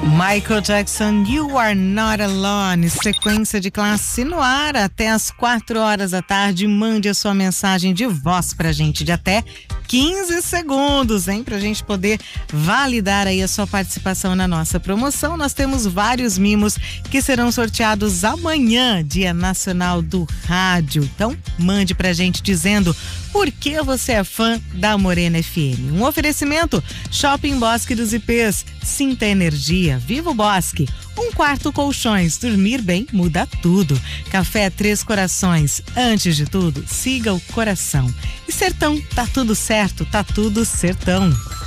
Michael Jackson, You Are Not Alone, sequência de classe no ar até as 4 horas da tarde. Mande a sua mensagem de voz pra gente de até 15 segundos, hein? Pra gente poder validar aí a sua participação na nossa promoção. Nós temos vários mimos que serão sorteados amanhã, Dia Nacional do Rádio. Então, mande pra gente dizendo por que você é fã da Morena FM. Um oferecimento, Shopping Bosque dos IPs, Sinta Energia, Viva o Bosque, Um Quarto Colchões, dormir bem muda tudo. Café Três Corações, antes de tudo, siga o coração. E Sertão, tá tudo certo, tá tudo sertão.